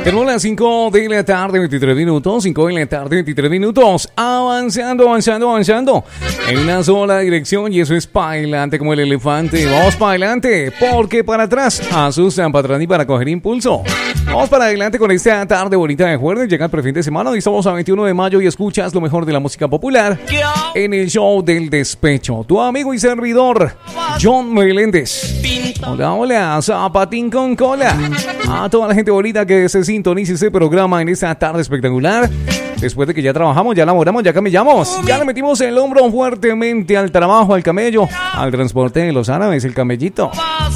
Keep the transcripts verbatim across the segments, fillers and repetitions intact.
Tenemos las cinco de la tarde, veintitrés minutos. cinco de la tarde, veintitrés minutos. Avanzando, avanzando, avanzando. En una sola dirección. Y eso es para adelante como el elefante. Vamos para adelante. Porque para atrás asustan para atrás y para coger impulso. Vamos para adelante con esta tarde bonita de jueves. Llega el prefin de semana. Hoy estamos a veintiuno de mayo y escuchas lo mejor de la música popular en el show del despecho. Tu amigo y servidor, John Meléndez. Hola, hola, zapatín con cola. A toda la gente bonita que se sintonice este programa en esta tarde espectacular. Después de que ya trabajamos, ya laboramos, ya camellamos. Ya le metimos el hombro fuertemente al trabajo, al camello, al transporte de los árabes, el camellito.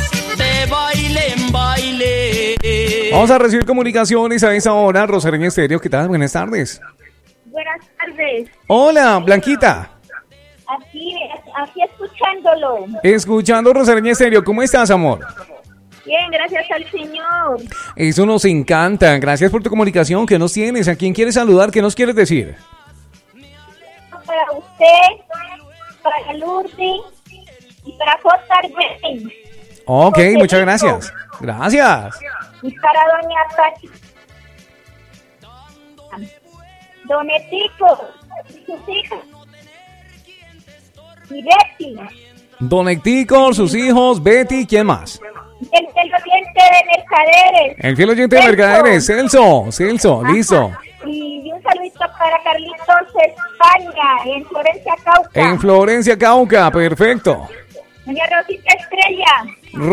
Vamos a recibir comunicaciones a esa hora. Rosareña Estéreo, ¿qué tal? Buenas tardes. Buenas tardes. Hola, Blanquita. Aquí, aquí escuchándolo. Escuchando Rosareña Estéreo, ¿cómo estás, amor? Bien, gracias al Señor. Eso nos encanta. Gracias por tu comunicación. ¿Qué nos tienes? ¿A quién quieres saludar? ¿Qué nos quieres decir? Para usted, para Lourdes y para J. Rey. Ok, José muchas Rico. gracias. Gracias. Y para doña Pati. Donetico, sus hijas. Y Betty. Don Hectico, sus hijos, Betty, ¿quién más? El del oyente de Mercaderes. El fiel oyente de Celso. Mercaderes, Celso, Celso, listo. Ajá. Y un saludito para Carlitos España, en Florencia, Cauca. En Florencia, Cauca, perfecto. Doña Rosita Estrella.